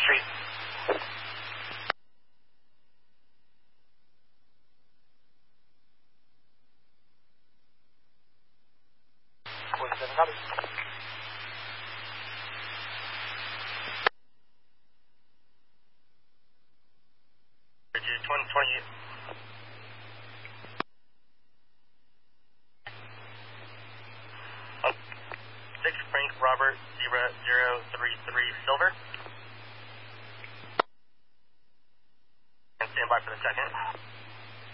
Street. Copy. 2028. Six Frank Robert 0033 Silver. And stand by for the second.